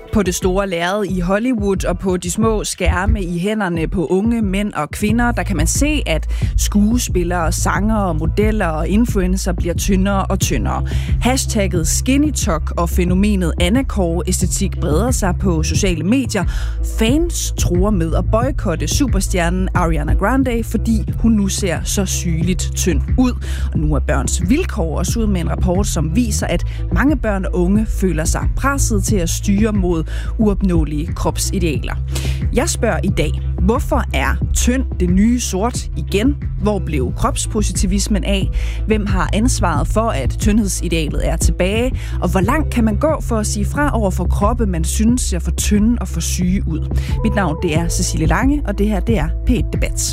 På det store lærred i Hollywood og på de små skærme i hænderne på unge mænd og kvinder, der kan man se, at skuespillere, sangere, modeller og influencer bliver tyndere og tyndere. Hashtagget skinnytalk og fænomenet anacore-æstetik breder sig på sociale medier. Fans truer med at boykotte superstjernen Ariana Grande, fordi hun nu ser så sygeligt tynd ud. Og nu er Børns Vilkår også ud med en rapport, som viser, at mange børn og unge føler sig presset til at styre mod uopnåelige kropsidealer. Jeg spørger i dag, hvorfor er tynd det nye sort igen? Hvor blev kropspositivismen af? Hvem har ansvaret for, at tyndhedsidealet er tilbage? Og hvor langt kan man gå for at sige fra over for kroppe, man synes ser for tynde og for syge ud? Mit navn det er Cecilie Lange, og det her det er P1 Debat.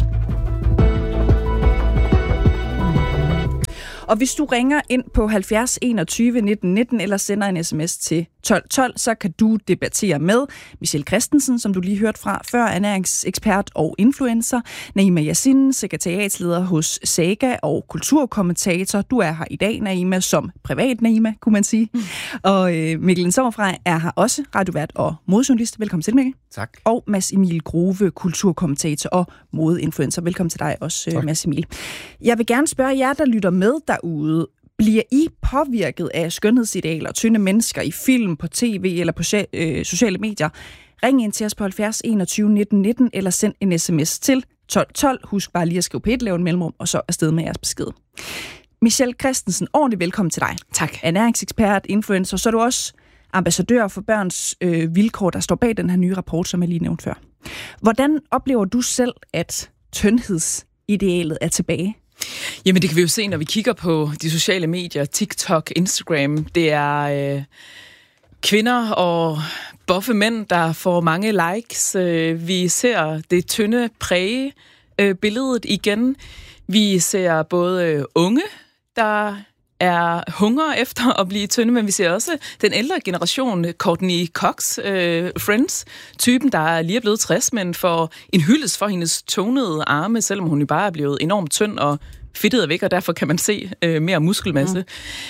Og hvis du ringer ind på 70 21 19 19 eller sender en sms til 12 12, så kan du debattere med Michelle Christensen, som du lige hørte fra før, ernæringsekspert og influencer, Naima Yasin, sekretariatsleder hos Saga og kulturkommentator. Du er her i dag, Naima, som privat Naima, kunne man sige. Og Mikkel Lensovfra er her også, radiovært og modejournalist. Velkommen til, Mikkel. Tak. Og Mads Emil Grove, kulturkommentator og modeinfluencer. Velkommen til dig også, Mads Emil. Jeg vil gerne spørge jer, der lytter med derude. Bliver I påvirket af skønhedsidealer, tynde mennesker i film, på tv eller på sociale medier? Ring ind til os på 70 21 19 19 eller send en sms til 12 12. Husk bare lige at skrive P1, lave en mellemrum, og så afsted med jeres besked. Michelle Christensen, ordentligt velkommen til dig. Tak. Ernæringsekspert, influencer, så er du også ambassadør for Børns Vilkår, der står bag den her nye rapport, som jeg lige nævnte før. Hvordan oplever du selv, at tyndhedsidealet er tilbage? Jamen det kan vi jo se, når vi kigger på de sociale medier, TikTok, Instagram. Det er kvinder og buffe mænd, der får mange likes. Vi ser det tynde præge billedet igen. Vi ser både unge, der er hunger efter at blive tynde, men vi ser også den ældre generation, Courtney Cox, Friends-typen, der lige er blevet 60, men får en hyldest for hendes tonede arme, selvom hun jo bare er blevet enormt tynd og fedtet er væk, og derfor kan man se mere muskelmasse.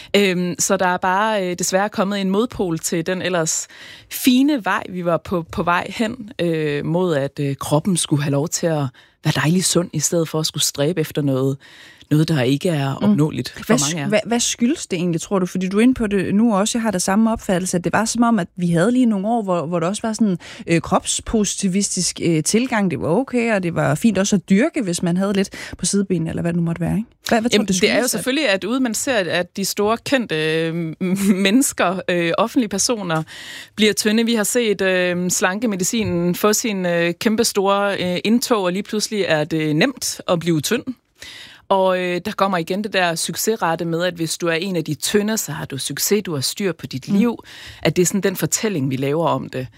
Så der er bare desværre kommet en modpol til den ellers fine vej, vi var på vej hen mod, at kroppen skulle have lov til at være dejlig sund, i stedet for at skulle stræbe efter noget, der ikke er opnåeligt for mange af. Hvad skyldes det egentlig, tror du? Fordi du er inde på det nu også, jeg har der samme opfattelse, at det var som om, at vi havde lige nogle år, hvor der også var sådan en kropspositivistisk tilgang. Det var okay, og det var fint også at dyrke, hvis man havde lidt på sidebenene, eller hvad det nu måtte være, ikke? Hvad tror du, det skyldes? Det er jo selvfølgelig, at man ser, at de store kendte mennesker, offentlige personer, bliver tynde. Vi har set slankemedicinen få sin kæmpe store indtog, og lige pludselig er det nemt at blive tynd. Og der kommer igen det der succesrate med, at hvis du er en af de tynde, så har du succes, du har styr på dit liv. At det er sådan den fortælling, vi laver om det.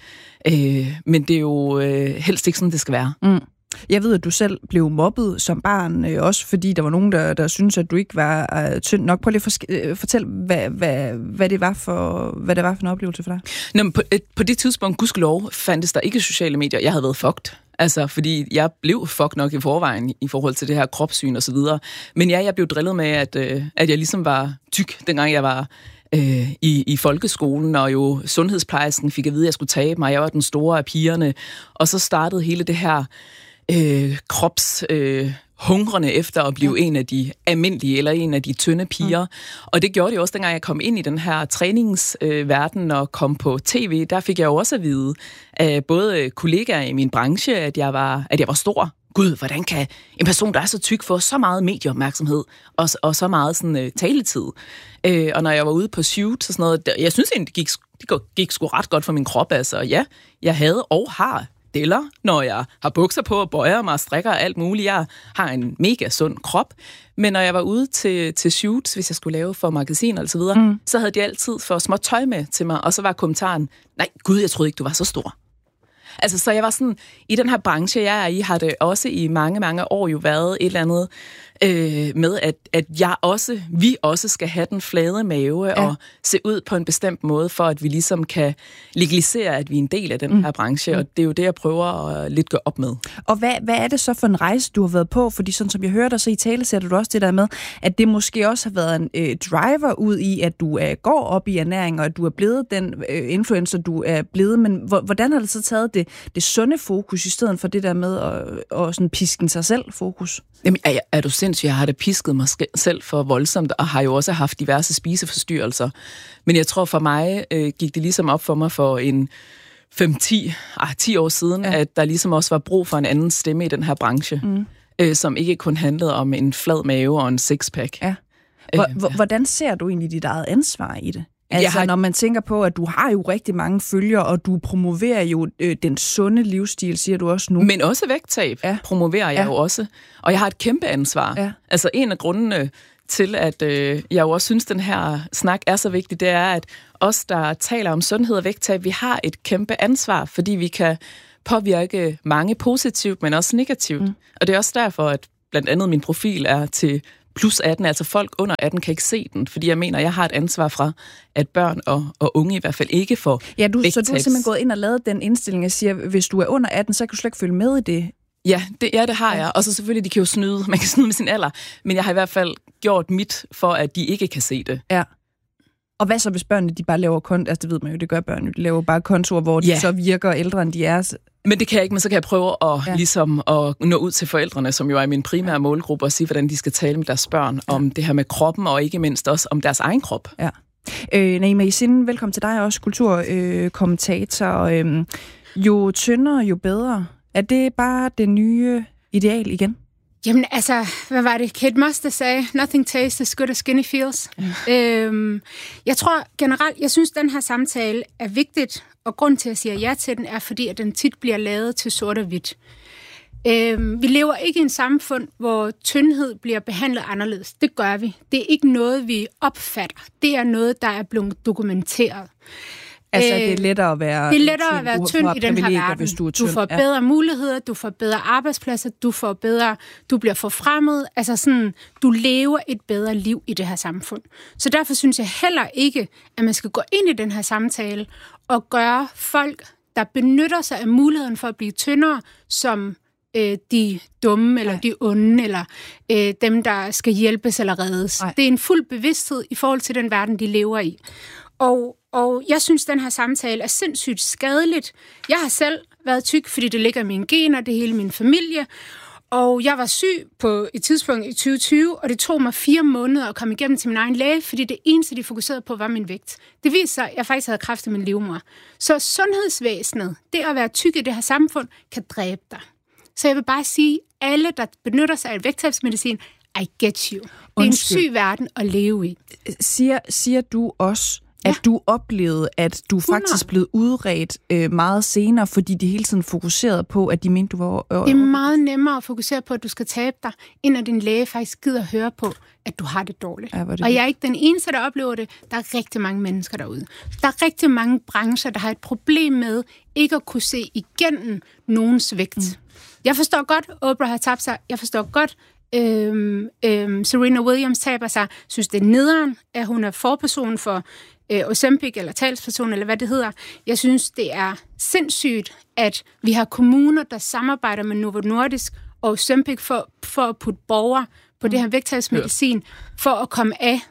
Men det er jo helst ikke sådan, det skal være. Jeg ved, at du selv blev mobbet som barn, også fordi der var nogen, der syntes, at du ikke var tynd nok. Prøv lige at fortælle, hvad det var for en oplevelse for dig. Nå, på det tidspunkt, gudskelov, fandtes der ikke sociale medier. Jeg havde været fucked. Altså, fordi jeg blev fucked nok i forvejen i forhold til det her kropssyn og så videre. Men ja, jeg blev drillet med, at jeg ligesom var tyk, dengang jeg var i folkeskolen, og jo sundhedsplejersken fik at vide, at jeg skulle tabe mig. Jeg var den store af pigerne. Og så startede hele det her hungrende efter at blive en af de almindelige eller en af de tynde piger. Og det gjorde det også, dengang jeg kom ind i den her træningsverden og kom på tv. Der fik jeg jo også at vide af både kollegaer i min branche, at jeg var stor. Gud, hvordan kan en person, der er så tyk, få så meget medieopmærksomhed og så meget sådan, taletid? Og når jeg var ude på shoot og sådan noget, jeg synes egentlig, det gik sgu ret godt for min krop. Altså, ja, jeg havde og har deller, når jeg har bukser på og bøjer mig og strikker og alt muligt. Jeg har en mega sund krop. Men når jeg var ude til shoots, hvis jeg skulle lave for magasiner og så videre, så havde de altid for småt tøj med til mig, og så var kommentaren, nej, gud, jeg troede ikke, du var så stor. Altså, så jeg var sådan, i den her branche, jeg er i, har det også i mange, mange år jo været et eller andet med, at vi også skal have den flade mave og se ud på en bestemt måde, for at vi ligesom kan legalisere, at vi er en del af den her branche, og det er jo det, jeg prøver at lidt gå op med. Og hvad er det så for en rejse, du har været på? Fordi sådan som jeg hørte dig, så i tale sætter du også det der med, at det måske også har været en driver ud i, at du går op i ernæring, og at du er blevet den influencer, du er blevet, men hvordan har det så taget det sunde fokus, i stedet for det der med at sådan pisken sig selv fokus? Jamen, er du sindssyg? Jeg har da pisket mig selv for voldsomt, og har jo også haft diverse spiseforstyrrelser. Men jeg tror for mig, gik det ligesom op for mig for en 10 år siden, at der ligesom også var brug for en anden stemme i den her branche, som ikke kun handlede om en flad mave og en sixpack. Ja. Hvordan ser du egentlig dit eget ansvar i det? Altså, når man tænker på, at du har jo rigtig mange følgere, og du promoverer jo den sunde livsstil, siger du også nu. Men også vægttab promoverer jeg jo også. Og jeg har et kæmpe ansvar. Ja. Altså, en af grundene til, at jeg jo også synes, den her snak er så vigtig, det er, at os, der taler om sundhed og vægttab, vi har et kæmpe ansvar, fordi vi kan påvirke mange positivt, men også negativt. Og det er også derfor, at blandt andet min profil er til plus 18, altså folk under 18 kan ikke se den, fordi jeg mener, jeg har et ansvar fra, at børn og unge i hvert fald ikke får vægttabs. Så du har simpelthen gået ind og lavet den indstilling, at siger, hvis du er under 18, så kan du slet ikke følge med i det. Ja, det har jeg. Og så selvfølgelig, de kan jo snyde. Man kan snyde med sin alder. Men jeg har i hvert fald gjort mit, for at de ikke kan se det. Ja. Og hvad så, hvis børnene de bare laver kontoer? Altså, det ved man jo, det gør børn jo. De laver bare kontoer, hvor de så virker ældre, end de er. Men det kan jeg ikke, men så kan jeg prøve at nå ud til forældrene, som jo er min primære målgruppe, og sige, hvordan de skal tale med deres børn om det her med kroppen, og ikke mindst også om deres egen krop. Ja. Naima Yasin, velkommen til dig, også kulturkommentator. Jo tyndere, jo bedre. Er det bare det nye ideal igen? Jamen altså, hvad var det? Kate Moss, der sagde, nothing tastes as good as skinny feels. Jeg tror generelt, jeg synes, den her samtale er vigtigt, og grund til, at jeg siger ja til den, er fordi, at den tit bliver lavet til sort og hvidt. Vi lever ikke i en samfund, hvor tyndhed bliver behandlet anderledes. Det gør vi. Det er ikke noget, vi opfatter. Det er noget, der er blevet dokumenteret. Altså, det er lettere at være tynd i den her verden. Hvis du er tynd. Du får bedre muligheder, du får bedre arbejdspladser, du bliver forfremmet. Altså sådan, du lever et bedre liv i det her samfund. Så derfor synes jeg heller ikke, at man skal gå ind i den her samtale og gøre folk, der benytter sig af muligheden for at blive tyndere, som de dumme, eller de onde, eller dem, der skal hjælpes eller reddes. Det er en fuld bevidsthed i forhold til den verden, de lever i. Og jeg synes, den her samtale er sindssygt skadeligt. Jeg har selv været tyk, fordi det ligger i mine gener, det er hele min familie. Og jeg var syg på et tidspunkt i 2020, og det tog mig 4 måneder at komme igennem til min egen læge, fordi det eneste, de fokuserede på, var min vægt. Det viste sig, at jeg faktisk havde kræft i min livmoder. Så sundhedsvæsenet, det at være tyk i det her samfund, kan dræbe dig. Så jeg vil bare sige, alle, der benytter sig af vægttabsmedicin, I get you. Det er en syg verden at leve i. Siger du også, at du oplevede, at du faktisk blev udredt meget senere, fordi de hele tiden fokuserede på, at de mente, du var... Det er meget nemmere at fokusere på, at du skal tabe dig, end at din læge faktisk gider høre på, at du har det dårligt. Ja, og jeg er ikke den eneste, der oplever det. Der er rigtig mange mennesker derude. Der er rigtig mange brancher, der har et problem med ikke at kunne se igennem nogens vægt. Jeg forstår godt, Oprah har tabt sig. Jeg forstår godt, Serena Williams taber sig. Synes, det er nederen, at hun er forperson for Ozempic, eller talsperson, eller hvad det hedder. Jeg synes, det er sindssygt, at vi har kommuner, der samarbejder med Novo Nordisk og Ozempic for at putte borgere på det her vægttabsmedicin, for at komme af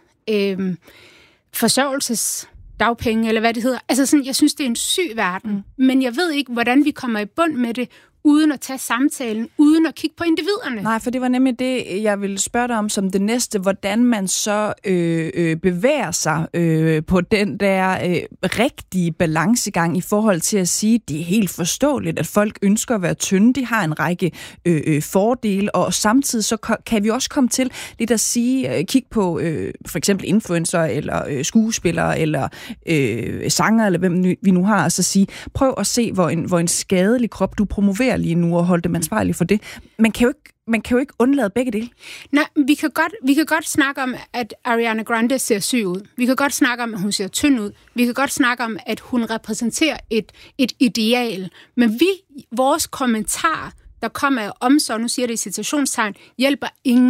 forsørgelsesdagpenge, eller hvad det hedder. Altså sådan, jeg synes, det er en syg verden, men jeg ved ikke, hvordan vi kommer i bund med det, uden at tage samtalen, uden at kigge på individerne. Nej, for det var nemlig det, jeg ville spørge dig om som det næste, hvordan man så bevæger sig på den der rigtige balancegang i forhold til at sige, det er helt forståeligt, at folk ønsker at være tynde, de har en række fordele, og samtidig så kan vi også komme til lidt at sige, kig på for eksempel influencer, eller skuespillere, eller sanger, eller hvem vi nu har, og så sige, prøv at se, hvor en skadelig krop du promoverer lige nu, og holde dem ansvarlige for det. Man kan jo ikke undlade begge dele. Nej, vi kan godt snakke om, at Ariana Grande ser syg ud. Vi kan godt snakke om, at hun ser tynd ud. Vi kan godt snakke om, at hun repræsenterer et ideal. Men vores kommentar, der kommer af omsorg, nu siger det i citationstegn, hjælper ingen.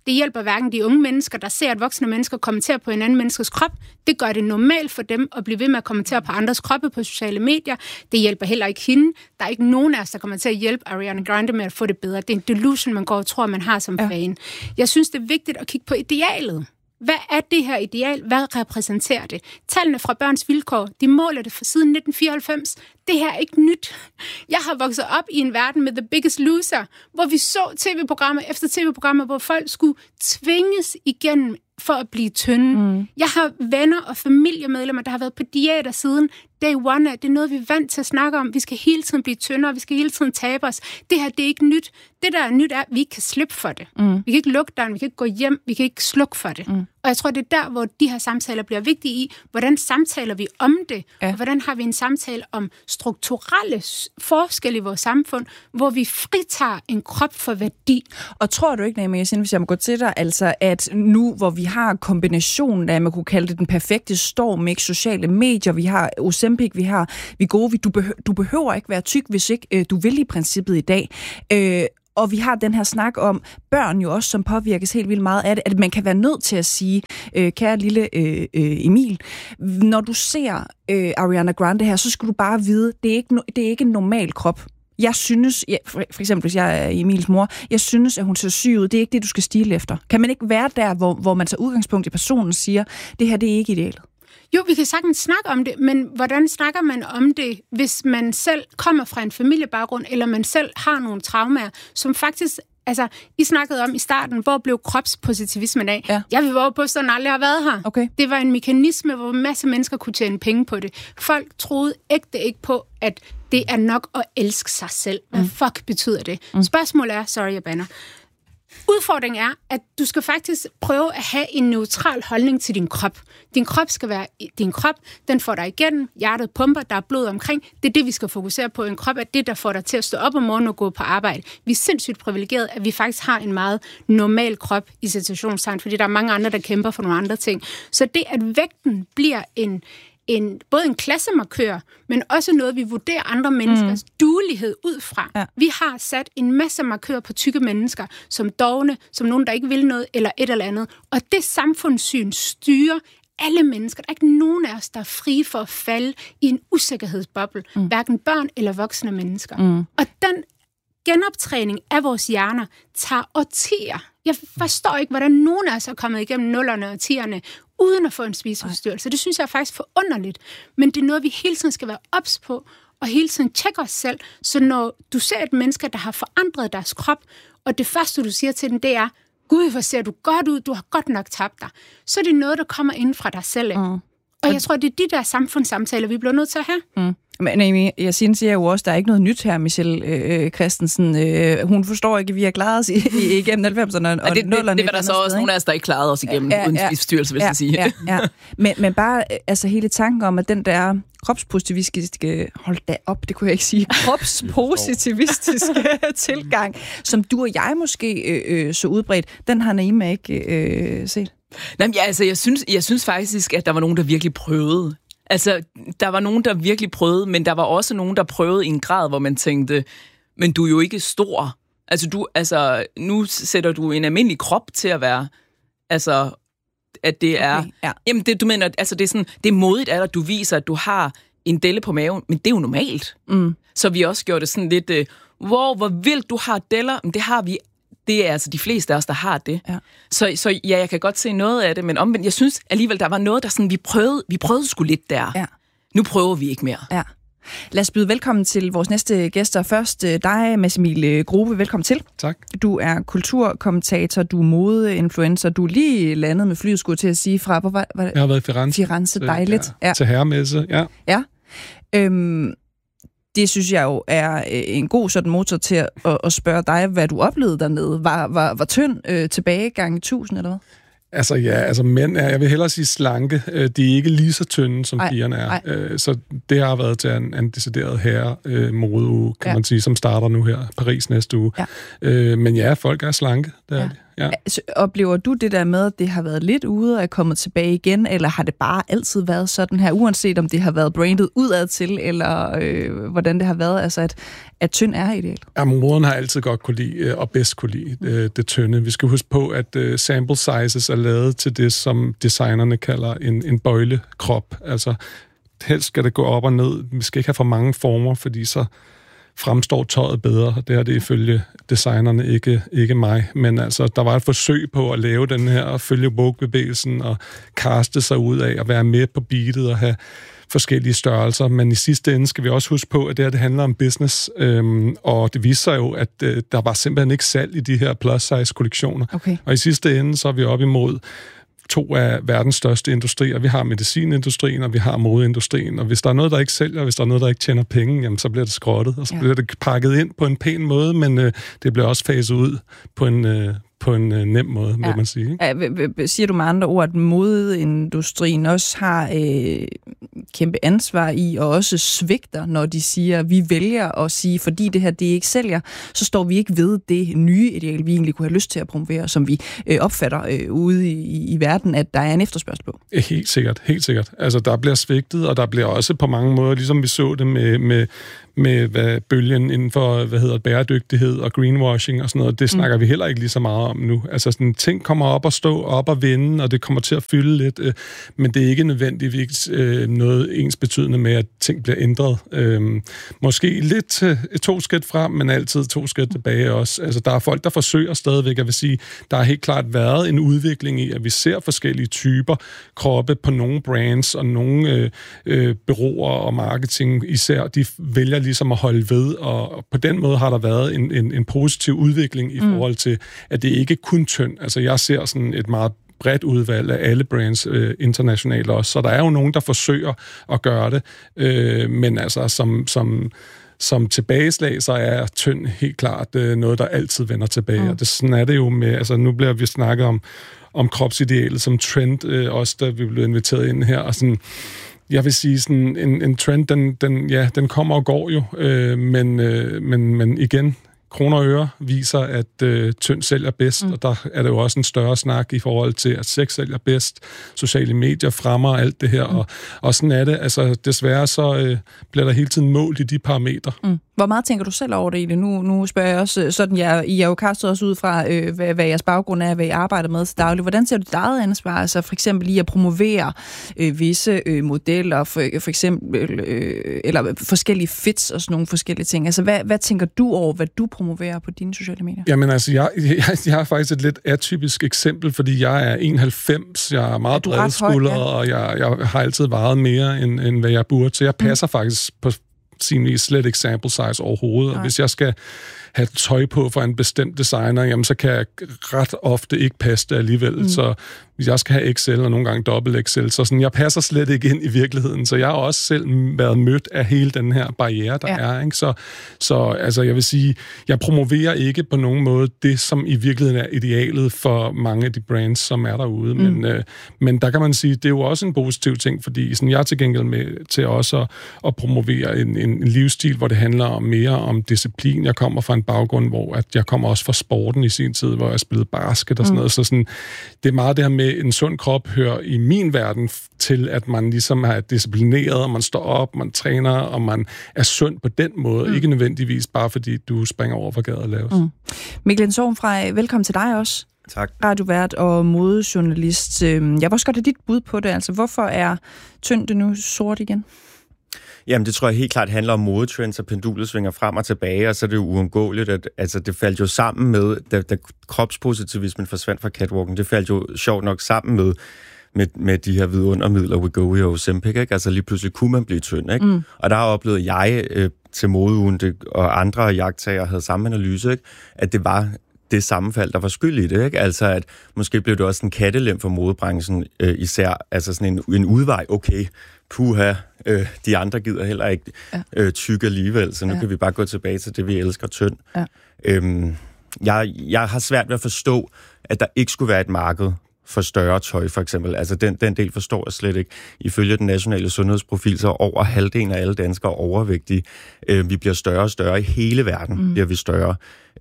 Det hjælper hverken de unge mennesker, der ser, at voksne mennesker kommenterer på en anden menneskes krop. Det gør det normalt for dem at blive ved med at kommentere på andres kroppe på sociale medier. Det hjælper heller ikke hende. Der er ikke nogen af os, der kommer til at hjælpe Ariana Grande med at få det bedre. Det er en delusion, man går og tror, man har som fan. Jeg synes, det er vigtigt at kigge på idealet. Hvad er det her ideal? Hvad repræsenterer det? Tallene fra Børns Vilkår, de måler det fra siden 1994. Det her er ikke nyt. Jeg har vokset op i en verden med The Biggest Loser, hvor vi så tv-programmer efter tv-programmer, hvor folk skulle tvinges igennem for at blive tynde. Jeg har venner og familiemedlemmer, der har været på diæter siden day one. Det er noget, vi er vant til at snakke om. Vi skal hele tiden blive tyndere, vi skal hele tiden tabe os. Det her, det er ikke nyt. Det, der er nyt, er, at vi ikke kan slippe for det. Vi kan ikke lukke døren, vi kan ikke gå hjem, vi kan ikke slukke for det. Og jeg tror, det er der, hvor de her samtaler bliver vigtige i. Hvordan samtaler vi om det? Og hvordan har vi en samtale om strukturelle forskelle i vores samfund, hvor vi fritager en krop for værdi? Og tror du ikke, Naomi, hvis jeg må gå til dig, altså at nu, hvor vi har kombinationen af, man kunne kalde det den perfekte storm, ikke? Sociale medier, vi har Ozempic, vi har Wegovy, du behøver ikke være tyk, hvis ikke du vil i princippet i dag. Og vi har den her snak om børn jo også, som påvirkes helt vildt meget af det, at man kan være nødt til at sige, kære lille Emil, når du ser Ariana Grande her, så skal du bare vide, det er ikke en normal krop. Jeg synes, for eksempel hvis jeg er Emils mor, jeg synes, at hun ser syg ud. Det er ikke det, du skal stile efter. Kan man ikke være der, hvor man tager udgangspunkt i personen og siger, det her, det er ikke idealet? Jo, vi kan sagtens snakke om det, men hvordan snakker man om det, hvis man selv kommer fra en familiebaggrund, eller man selv har nogle traumer, som faktisk, altså, I snakkede om i starten, hvor blev kropspositivismen af? Ja. Jeg vil våge på, at den aldrig har været her. Okay. Det var en mekanisme, hvor en masse mennesker kunne tjene penge på det. Folk troede ikke på, at det er nok at elske sig selv. Hvad fuck betyder det? Spørgsmålet er, sorry, jeg banner. Udfordringen er, at du skal faktisk prøve at have en neutral holdning til din krop. Din krop skal være din krop, den får dig igennem, hjertet pumper, der er blod omkring. Det er det, vi skal fokusere på. En krop er det, der får dig til at stå op om morgenen og gå på arbejde. Vi er sindssygt privilegerede, at vi faktisk har en meget normal krop i situationstegn, fordi der er mange andre, der kæmper for nogle andre ting. Så det, at vægten bliver både en klassemarkør, men også noget, vi vurderer andre menneskers duelighed ud fra. Ja. Vi har sat en masse markører på tykke mennesker, som dovne, som nogen, der ikke vil noget, eller et eller andet. Og det samfundssyn styrer alle mennesker. Der er ikke nogen af os, der er frie for at falde i en usikkerhedsboble. Hverken børn eller voksne mennesker. Og den genoptræning af vores hjerner tager årtier. Jeg forstår ikke, hvordan nogen af os er kommet igennem 0'erne og 10'erne, uden at få en spiseforstyrrelse. Det synes jeg er faktisk forunderligt. Men det er noget, vi hele tiden skal være ops på, og hele tiden tjekke os selv. Så når du ser et menneske, der har forandret deres krop, og det første, du siger til den, det er, Gud, hvor ser du godt ud, du har godt nok tabt dig. Så er det noget, der kommer inden fra dig selv. Og jeg tror, det er de der samfundssamtaler, vi bliver nødt til at have. Men Amy, jeg siger jo også, der er ikke noget nyt her, Michelle Christensen. Hun forstår ikke, at vi har klaret os igennem 90'erne og 0'erne. Det var der så også nogle af os, der ikke klarede os igennem uden spiseforstyrrelse, vil jeg sige. Men bare altså hele tanken om, at den der kropspositivistiske, hold da op, det kunne jeg ikke sige, kropspositivistiske tilgang, som du og jeg måske så udbredt, den har Naima ikke set. Jamen, jeg synes faktisk, at der var nogen, der virkelig prøvede. Altså, der var nogen, der virkelig prøvede, men der var også nogen, der prøvede i en grad, hvor man tænkte, men du er jo ikke stor. Altså, nu sætter du en almindelig krop til at være, altså, at det er... Okay, ja. Jamen, det, du mener, altså, det er sådan, det er modigt, at du viser, at du har en delle på maven, men det er jo normalt. Så vi også gjorde det sådan lidt, wow, hvor vildt du har deller, men det har vi. Det er altså de fleste af os, der har det. Ja. Så ja, jeg kan godt se noget af det, men omvendt, jeg synes alligevel, der var noget, der sådan, vi prøvede sgu lidt der. Ja. Nu prøver vi ikke mere. Ja. Lad os byde velkommen til vores næste gæster. Først dig, Mads Emil Grove. Velkommen til. Tak. Du er kulturkommentator, du er modeinfluencer, du er lige landet med flyet, skulle til at sige, fra... Jeg har været i Firenze. Firenze, dejligt. Ja. Til herremesse, ja. Ja. Det synes jeg jo er en god sådan motor til at spørge dig, hvad du oplevede dernede. Var tynd tilbagegang i 1000 eller hvad? Altså mænd er, jeg vil hellere sige slanke. De er ikke lige så tynde, som pigerne er. Så det har været til en decideret modeuge, kan man sige, som starter nu her. Paris næste uge. Ja. Men ja, folk er slanke, det er de. Ja. Altså, oplever du det der med, at det har været lidt ude og er kommet tilbage igen, eller har det bare altid været sådan her, uanset om det har været brandet udad til, eller hvordan det har været, altså at tynd er ideelt? Ja, moderen har altid godt kunne lide, og bedst kunne lide det tynde. Vi skal huske på, at sample sizes er lavet til det, som designerne kalder en bøjlekrop. Altså, helst skal det gå op og ned. Vi skal ikke have for mange former, fordi så fremstår tøjet bedre. Det er det ifølge designerne, ikke mig. Men altså, der var et forsøg på at lave den her, og følge woke-bevægelsen, og kaste sig ud af, at være med på beatet, og have forskellige størrelser. Men i sidste ende skal vi også huske på, at det handler om business. Og det viser jo, at der var simpelthen ikke salg i de her plus-size-kollektioner. Okay. Og i sidste ende, så er vi op imod 2 af verdens største industrier. Vi har medicinindustrien, og vi har modeindustrien. Og hvis der er noget, der ikke sælger, hvis der er noget, der ikke tjener penge, jamen, så bliver det skrottet, og så bliver det pakket ind på en pæn måde, men det bliver også faset ud på en nem måde, vil man sige. Ikke? Siger du med andre ord, at modeindustrien også har kæmpe ansvar i, og også svigter, når de siger, at vi vælger at sige, fordi det her det ikke sælger, så står vi ikke ved det nye ideal, vi egentlig kunne have lyst til at promovere, som vi opfatter ude i verden, at der er en efterspørgsel på? Helt sikkert. Altså, der bliver svigtet, og der bliver også på mange måder, ligesom vi så det med bølgen inden for, bæredygtighed og greenwashing og sådan noget, det snakker vi heller ikke lige så meget om nu. Altså sådan, ting kommer op og stå, op og vende, og det kommer til at fylde lidt, men det er ikke nødvendigvis noget ensbetydende med, at ting bliver ændret. Måske lidt 2 skridt frem, men altid 2 skridt tilbage også. Altså, der er folk, der forsøger stadigvæk, jeg vil sige, der har helt klart været en udvikling i, at vi ser forskellige typer kroppe på nogle brands, og nogle bureauer og marketing især, de vælger ligesom at holde ved, og på den måde har der været en positiv udvikling i forhold til, at det ikke kun tynd. Altså, jeg ser sådan et meget bredt udvalg af alle brands internationalt også, så der er jo nogen, der forsøger at gøre det, men altså som tilbageslag, så er tynd helt klart noget, der altid vender tilbage, og sådan er det jo med, altså nu bliver vi snakket om kropsidealet som trend, også da vi blev inviteret ind her, og sådan, jeg vil sige, sådan en trend, den kommer og går jo, men igen, kroner og øre viser, at tynd sælger bedst, og der er det jo også en større snak i forhold til, at sex sælger bedst, sociale medier fremmer alt det her, og sådan er det. Altså, desværre så bliver der hele tiden målt i de parametre. Hvor meget tænker du selv over det egentlig? Nu spørger jeg også, sådan I er jo kastet også ud fra, hvad jeres baggrund er, hvad I arbejder med til dagligt. Hvordan ser du dit eget ansvar? Altså for eksempel i at promovere visse modeller, for eksempel, eller forskellige fits og sådan nogle forskellige ting. Altså hvad tænker du over, hvad du promoverer på dine sociale medier? Jamen altså, jeg har faktisk et lidt atypisk eksempel, fordi jeg er 91, jeg er meget bredskuldret, og jeg har altid vejet mere, end hvad jeg burde. Så jeg passer faktisk på sin vis slet ikke sample size overhovedet. Og hvis jeg skal have tøj på for en bestemt designer, jamen så kan jeg ret ofte ikke passe det alligevel. Så hvis jeg skal have XL og nogle gange dobbelt XL, så sådan, jeg passer slet ikke ind i virkeligheden. Så jeg har også selv været mødt af hele den her barriere, der er. Ikke? Så altså, jeg vil sige, jeg promoverer ikke på nogen måde det, som i virkeligheden er idealet for mange af de brands, som er derude. Men der kan man sige, det er jo også en positiv ting, fordi sådan, jeg er til gengæld med til også at promovere en livsstil, hvor det handler mere om disciplin. Jeg kommer fra en baggrund, hvor at jeg kommer også fra sporten i sin tid, hvor jeg spillede basket og sådan noget. Så sådan, det er meget det her med en sund krop hører i min verden til, at man ligesom er disciplineret, og man står op, man træner, og man er sund på den måde. Ikke nødvendigvis bare fordi du springer over for gaden og laves. Mikkel Sorgenfrey, velkommen til dig også. Tak. Radiovært og modejournalist. Hvor skal det dit bud på det? Altså, hvorfor er tynd det nu sort igen? Jamen, det tror jeg helt klart handler om modetrends, og pendulet svinger frem og tilbage, og så er det jo uundgåeligt, at altså, det faldt jo sammen med, da kropspositivismen forsvandt fra catwalken, det faldt jo sjovt nok sammen med de her vidundermidler, Wegovy og Ozempic, ikke? Altså lige pludselig kunne man blive tynd, ikke? Og der oplevede jeg til modeugen, og andre jagttager havde samme analyse, ikke? At det var det sammenfald, der var skyld i det, ikke? Altså, at måske blev det også en kattelem for modebranchen især, altså sådan en udvej, okay, puha, de andre gider heller ikke tykke alligevel, så nu kan vi bare gå tilbage til det, vi elsker, tynd. Jeg har svært ved at forstå, at der ikke skulle være et marked for større tøj, for eksempel. Altså, den del forstår jeg slet ikke. Ifølge den nationale sundhedsprofil, så over halvdelen af alle danskere er overvægtige. Vi bliver større og større i hele verden, bliver vi større.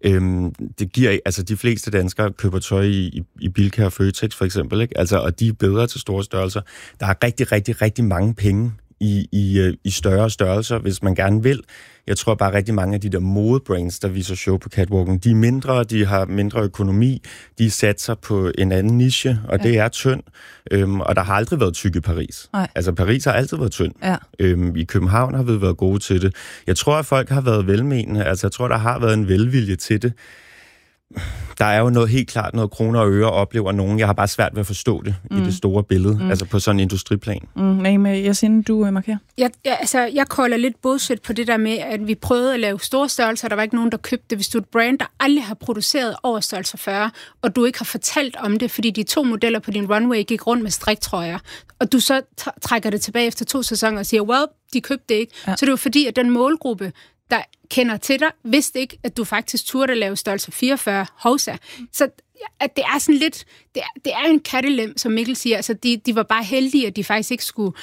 Det giver, altså, de fleste danskere køber tøj i Bilka og Føtex, for eksempel, ikke? Altså, og de er bedre til store størrelser. Der er rigtig, rigtig, rigtig mange penge i større størrelser, hvis man gerne vil. Jeg tror bare rigtig mange af de der modebrands, der viser show på catwalken, de er mindre, de har mindre økonomi, de satser på en anden niche, og det er tynd. Og der har aldrig været tyk i Paris. Nej. Altså Paris har altid været tynd. Ja. I København har vi været gode til det. Jeg tror, at folk har været velmenende. Altså jeg tror, der har været en velvilje til det. Der er jo noget helt klart noget kroner og øre oplever nogen. Jeg har bare svært ved at forstå det i det store billede, altså på sådan en industriplan. Yasin, du markerer? Jeg kolder lidt bullshit på det der med, at vi prøvede at lave store størrelser, og der var ikke nogen, der købte det. Hvis du er et brand, der aldrig har produceret over størrelse 40, og du ikke har fortalt om det, fordi de 2 modeller på din runway gik rundt med striktrøjer, og du så trækker det tilbage efter 2 sæsoner og siger, well, de købte det ikke. Ja. Så det er jo fordi, at den målgruppe, der kender til dig, vidste ikke, at du faktisk turde lave størrelse 44 hovsa. Så at det er sådan lidt, det er en kattelem, som Mikkel siger. Altså, de var bare heldige, at de faktisk ikke skulle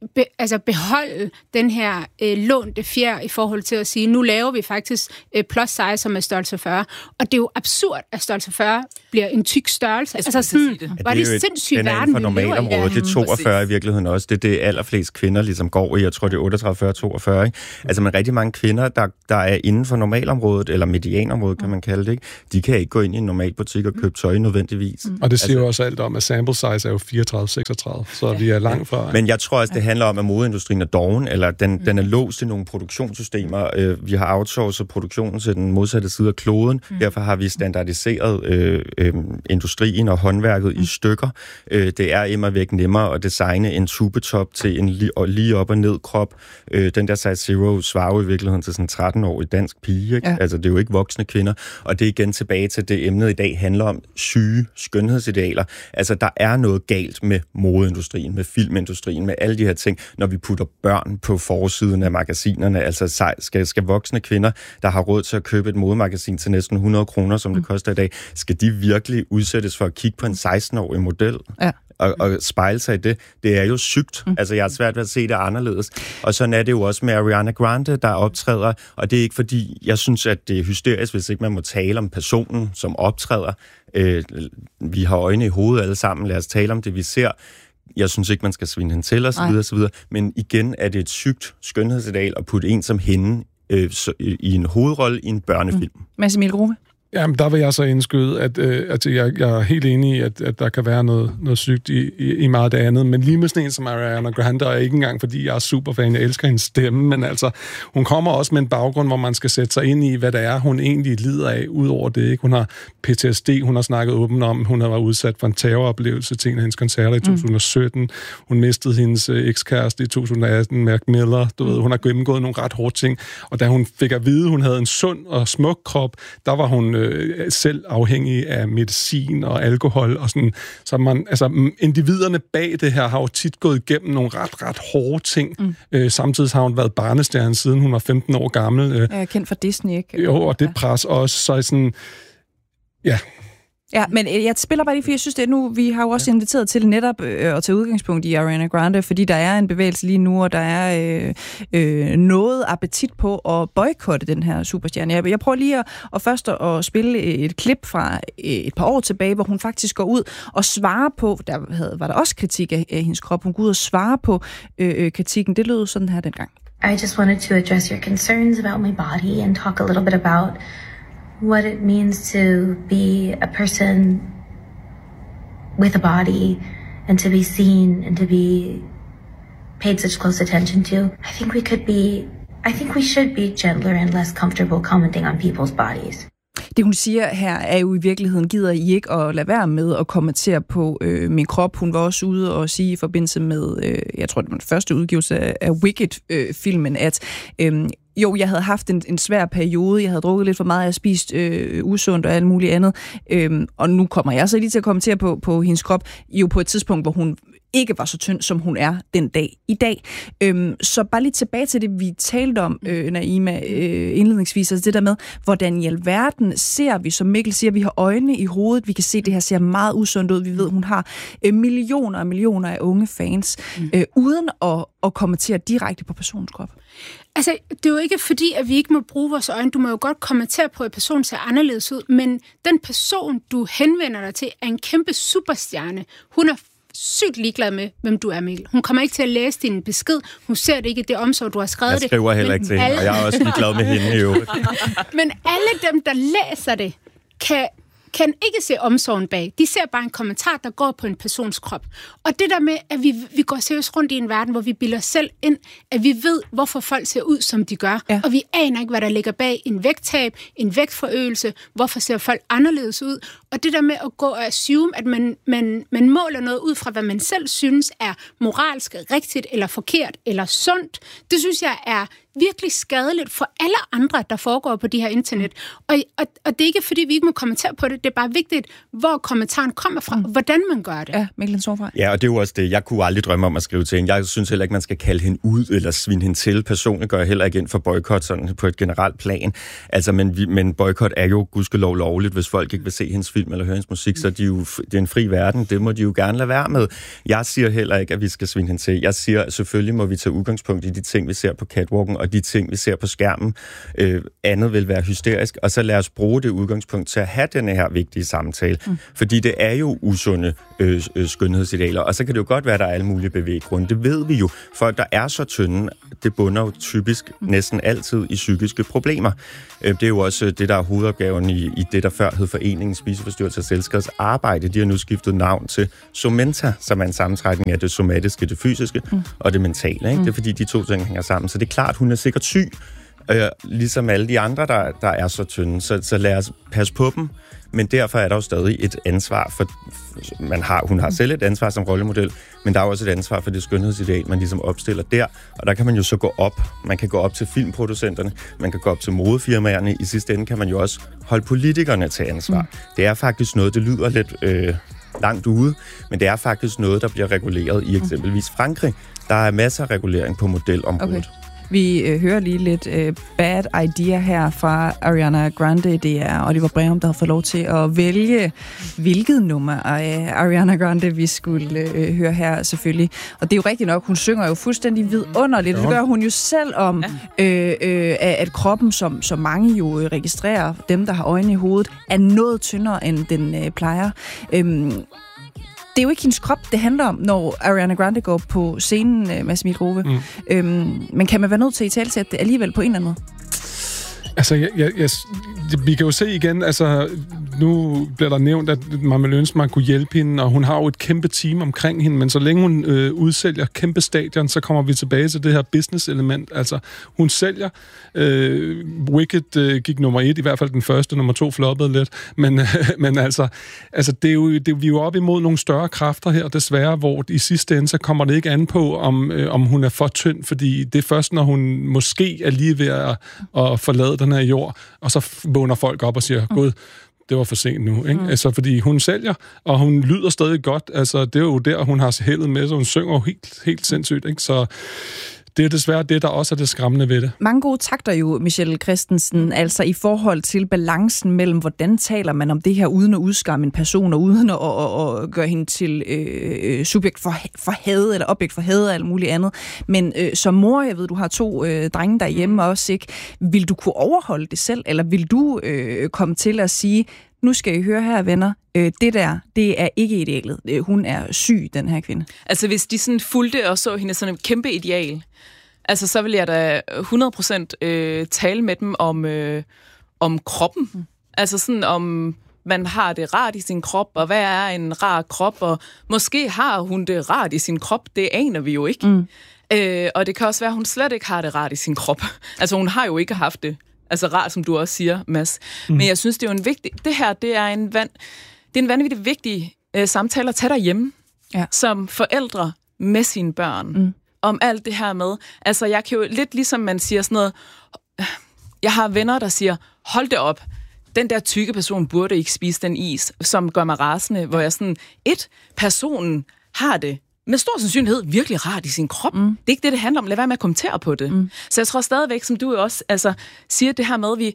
beholde den her lånte fjer i forhold til at sige, nu laver vi faktisk plus size, som er størrelse 40. Og det er jo absurd, at størrelse 40 bliver en tyk størrelse. Altså sådan, var det sindssygt verden, for normalområdet, det er 42 i virkeligheden også. Det er det allerflest kvinder ligesom går i. Jeg tror, det er 38, 40, 42. Ikke? Altså, men rigtig mange kvinder, der er inden for normalområdet, eller medianområdet, kan man kalde det, ikke? De kan ikke gå ind i en normal butik og købe tøj nødvendigvis. Og det siger jo også alt om, at sample size er jo 34-36, så vi er langt fra. Men jeg tror også, det handler om, at modeindustrien er doven, eller den er låst i nogle produktionssystemer. Vi har outsourcet produktionen til den modsatte side af kloden. Derfor har vi standardiseret industrien og håndværket i stykker. Det er immer væk nemmere at designe en tubetop til en lige op og ned krop. Den der size zero svarer jo i virkeligheden til sådan en 13-årig dansk pige. Ikke? Ja. Altså, det er jo ikke voksne kvinder. Og det er igen tilbage til det emnet i dag handler om syge skønhedsidealer. Altså, der er noget galt med modeindustrien, med filmindustrien, med alle de her ting, når vi putter børn på forsiden af magasinerne. Altså, skal voksne kvinder, der har råd til at købe et modemagasin til næsten 100 kroner, som det koster i dag, skal de virkelig udsættes for at kigge på en 16-årig model? Ja. Og spejle sig i det. Det er jo sygt. Altså, jeg har svært ved at se det anderledes. Og sådan er det jo også med Ariana Grande, der optræder. Og det er ikke fordi, jeg synes, at det er hysterisk, hvis ikke man må tale om personen, som optræder. Vi har øjne i hovedet alle sammen. Lad os tale om det, vi ser. Jeg synes ikke, man skal svine hende til, og så videre, så videre. Men igen er det et sygt skønhedsideal at putte en som hende i en hovedrolle i en børnefilm. Mads Emil Grove? Jamen, der vil jeg så indskyde, at jeg er helt enig i, at der kan være noget sygt i meget af det andet. Men lige med sådan en som Ariana Grande, og ikke engang, fordi jeg er superfan, jeg elsker hendes stemme, men altså, hun kommer også med en baggrund, hvor man skal sætte sig ind i, hvad det er, hun egentlig lider af, ud over det. Ikke? Hun har PTSD, hun har snakket åbent om, hun har været udsat for en terroroplevelse til en af hendes koncerter i 2017. Hun mistede hendes ekskæreste i 2018, Mac Miller. Du ved, hun har gennemgået nogle ret hårde ting. Og da hun fik at vide, hun havde en sund og smuk krop, der var hun selv afhængig af medicin og alkohol og sådan. Så individerne bag det her har jo tit gået igennem nogle ret hårde ting. Samtidig har hun været barnestjerne siden hun var 15 år gammel. Kendt for Disney, ikke? Jo, og det pres også. Så sådan, ja. Ja, men jeg spiller bare lige, for jeg synes, det nu, vi har jo også inviteret til netop at tage udgangspunkt i Ariana Grande, fordi der er en bevægelse lige nu, og der er noget appetit på at boykotte den her superstjerne. Jeg prøver lige at først at spille et klip fra et par år tilbage, hvor hun faktisk går ud og svarer på, var der også kritik af hendes krop, hun går ud og svarer på kritikken. Det lød sådan her dengang. I just wanted to address your concerns about my body and talk a little bit about what it means to be a person with a body and to be seen and to be paid such close attention to. I think we should be gentler and less comfortable commenting on people's bodies. Det, hun siger her, er jo i virkeligheden, gider I ikke at lade være med at kommentere på min krop. Hun var også ude og sige i forbindelse med, jeg tror, det var den første udgivelse af Wicked-filmen, at jo, jeg havde haft en svær periode. Jeg havde drukket lidt for meget, jeg havde spist usundt og alt muligt andet. Og nu kommer jeg så lige til at kommentere på hendes krop, jo på et tidspunkt, hvor hun ikke var så tynd, som hun er den dag i dag. Så bare lige tilbage til det, vi talte om, Naima, indledningsvis, altså det der med, hvordan i alverden ser vi, som Mikkel siger, vi har øjne i hovedet, vi kan se, det her ser meget usundt ud, vi ved, hun har millioner og millioner af unge fans, uden at kommentere direkte på personens krop. Altså, det er jo ikke fordi, at vi ikke må bruge vores øjne. Du må jo godt kommentere på, at personen ser anderledes ud, men den person, du henvender dig til, er en kæmpe superstjerne. Hun er sygt ligeglad med, hvem du er, Mikkel. Hun kommer ikke til at læse din besked. Hun ser det ikke, det omsorg, du har skrevet det. Jeg skriver heller ikke til hende, og jeg er også ligeglad med hende i øvrigt. Men alle dem, der læser det, kan ikke se omsorgen bag. De ser bare en kommentar, der går på en persons krop. Og det der med, at vi går seriøst rundt i en verden, hvor vi bilder selv ind, at vi ved, hvorfor folk ser ud, som de gør. Ja. Og vi aner ikke, hvad der ligger bag en vægttab, en vægtforøgelse, hvorfor ser folk anderledes ud. Og det der med at gå og assume, at man måler noget ud fra, hvad man selv synes er moralsk rigtigt, eller forkert, eller sundt, det synes jeg er virkelig skadeligt for alle andre, der foregår på de her internet. Og det er ikke, fordi vi ikke må kommentere på det. Det er bare vigtigt, hvor kommentaren kommer fra, og hvordan man gør det. Ja, Mikkel Sorfra. Ja, og det er jo også det. Jeg kunne aldrig drømme om at skrive til hende. Jeg synes heller ikke, man skal kalde hende ud eller svine hende til. Personligt gør jeg heller ikke ind for boykot sådan på et generelt plan. Altså, men boykot er jo gudskelov lovligt. Hvis folk ikke vil se hendes film eller høre hendes musik, så det er en fri verden. Det må de jo gerne lade være med. Jeg siger heller ikke, at vi skal svine hende til. Jeg siger, selvfølgelig må vi tage udgangspunkt i de ting, vi ser på catwalken, og de ting, vi ser på skærmen. Andet vil være hysterisk, og så lad os bruge det udgangspunkt til at have den her vigtige samtale. Fordi det er jo usunde skønhedsidealer, og så kan det jo godt være, at der er alle mulige bevæggrunde. Det ved vi jo. Folk, der er så tynde, det bunder jo typisk næsten altid i psykiske problemer. Det er jo også det, der er hovedopgaven i det, der før hed Foreningen Spiseforstyrrelser og Selvskaders arbejde. De har nu skiftet navn til Somenta, som er en sammentrækning af det somatiske, det fysiske og det mentale. Ikke? Det er fordi, de to ting hænger sammen. Så det er klart, hun er sikkert syg, ligesom alle de andre, der er så tynde. Så lad os passe på dem. Men derfor er der jo stadig et ansvar for... Hun har selv et ansvar som rollemodel, men der er jo også et ansvar for det skønhedsideal, man ligesom opstiller der. Og der kan man jo så gå op. Man kan gå op til filmproducenterne, man kan gå op til modefirmaerne. I sidste ende kan man jo også holde politikerne til ansvar. Det er faktisk noget, det lyder lidt langt ude, men det er faktisk noget, der bliver reguleret i eksempelvis Frankrig. Der er masser af regulering på modelområdet. Okay. Vi hører lige lidt Bad Idea her fra Ariana Grande. Det er Oliver Breum, der har fået lov til at vælge, hvilket nummer af Ariana Grande vi skulle høre her selvfølgelig. Og det er jo rigtigt nok, hun synger jo fuldstændig vidunderligt. Det gør hun jo selv om, at kroppen, som mange jo registrerer, dem der har øjne i hovedet, er noget tyndere, end den plejer. Det er jo ikke hendes krop, det handler om, når Ariana Grande går på scenen med Smith Rove. Men kan man være nødt til at italesætte det alligevel på en eller anden måde? Altså, vi kan jo se igen, altså, nu bliver der nævnt, at man ville ønske, man kunne hjælpe hende, og hun har jo et kæmpe team omkring hende, men så længe hun udsælger kæmpe stadion, så kommer vi tilbage til det her business-element. Altså, hun sælger. Wicked gik nummer 1, i hvert fald den første, nummer 2 floppede lidt, men altså vi er jo op imod nogle større kræfter her, desværre, hvor i sidste ende, så kommer det ikke an på, om hun er for tynd, fordi det er først, når hun måske er lige ved at forlade den her jord, og så vågner folk op og siger, Gud, det var for sent nu, ikke? Altså, fordi hun sælger, og hun lyder stadig godt. Altså, det er jo der, hun har heldet med, så hun synger jo helt sindssygt, ikke? Så det er desværre det, der også er det skræmmende ved det. Mange gode takter jo, Michelle Christensen, altså i forhold til balancen mellem, hvordan taler man om det her, uden at udskamme en person, og uden at gøre hende til subjekt for had, eller objekt for had, og alt muligt andet. Men som mor, jeg ved, du har 2 drenge derhjemme også, ikke? Vil du kunne overholde det selv, eller vil du komme til at sige, nu skal I høre her, venner, det er ikke idealet. Hun er syg, den her kvinde. Altså, hvis de sådan fulgte og så hende sådan et kæmpe ideal, altså, så vil jeg da 100% tale med dem om kroppen. Altså sådan om man har det rart i sin krop, og hvad er en rar krop, og måske har hun det rart i sin krop, det aner vi jo ikke. Og det kan også være, at hun slet ikke har det rart i sin krop. Altså, hun har jo ikke haft det. Altså rart, som du også siger, Mads. Men jeg synes, det er jo en vigtig... Det her, det er en vanvittigt vigtig samtale at tage derhjemme, som forældre med sine børn. Om alt det her med... Altså, jeg kan jo lidt ligesom man siger sådan noget... Jeg har venner, der siger, hold det op, den der tykke person burde ikke spise den is, som gør mig rasende, hvor jeg sådan... Personen har det med stor sandsynlighed virkelig rart i sin krop. Det er ikke det handler om. Lad være med at kommentere på det. Så jeg tror stadigvæk, som du også siger det her med,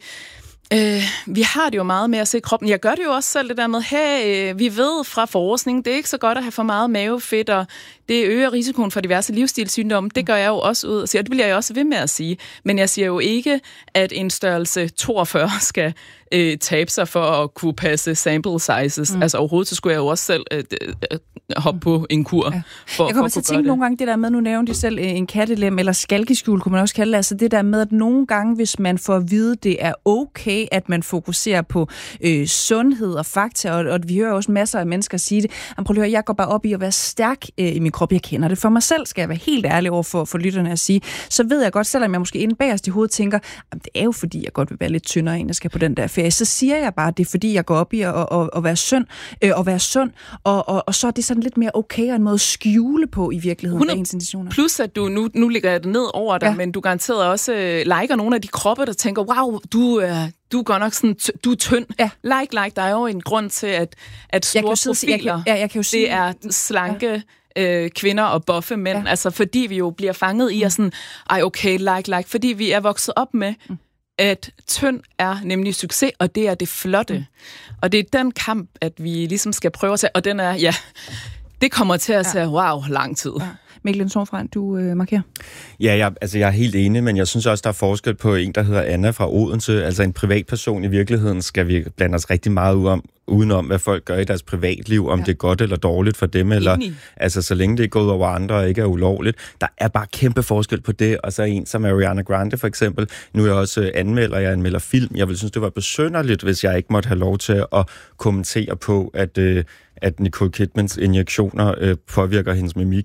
vi har det jo meget med at se kroppen. Jeg gør det jo også selv, det der med, vi ved fra forskning, det er ikke så godt at have for meget mavefedt, og det øger risikoen for diverse livsstilssygdomme. Det gør jeg jo også ud og siger, og det bliver jeg også ved med at sige. Men jeg siger jo ikke, at en størrelse 42 skal tabe sig for at kunne passe sample sizes. Altså overhovedet, så skulle jeg jo også selv hoppe på en kur. Ja. Jeg kommer til at tænke nogle gange det der med, nu nævner de selv en kattelem, eller skalkeskjul, kunne man også kalde det. Altså det der med, at nogle gange, hvis man får at vide, det er okay, at man fokuserer på sundhed og fakta, og vi hører også masser af mennesker sige det. Prøv at høre, jeg går bare op i at være stærk i min krop. Jeg kender det for mig selv, skal jeg være helt ærlig over for lytterne at sige. Så ved jeg godt, selvom jeg måske inde bagerst i hovedet tænker, det er jo fordi, jeg godt vil være lidt tyndere, end jeg skal på den der ferie. Så siger jeg bare, det er fordi, jeg går op i at være sund, og så er det sådan lidt mere okay, og en måde at skjule på i virkeligheden af ens intentioner. Plus at du, nu ligger jeg det ned over dig, men du garanteret også liker nogle af de kroppe, der tænker, wow, du er godt nok sådan, du er tynd. Ja. Like, der er jo en grund til, at store profiler, det er slanke kvinder og buffe mænd, altså fordi vi jo bliver fanget i at sådan, okay, like, fordi vi er vokset op med, at tynd er nemlig succes, og det er det flotte. Og det er den kamp, at vi ligesom skal prøve at tage, og den er, det kommer til at tage, lang tid. Ja. Mikkel Thornfreund, du markerer. Ja, jeg er helt enig, men jeg synes også, der er forskel på en, der hedder Anna fra Odense. Altså en privatperson i virkeligheden skal vi blande os rigtig meget udenom, hvad folk gør i deres privatliv, om det er godt eller dårligt for dem, eller altså så længe det er gået over andre og ikke er ulovligt. Der er bare kæmpe forskel på det, og så en som Ariana Grande for eksempel. Nu er jeg også jeg anmelder film. Jeg ville synes, det var besynderligt, hvis jeg ikke måtte have lov til at kommentere på, at Nicole Kidmans injektioner påvirker hendes mimik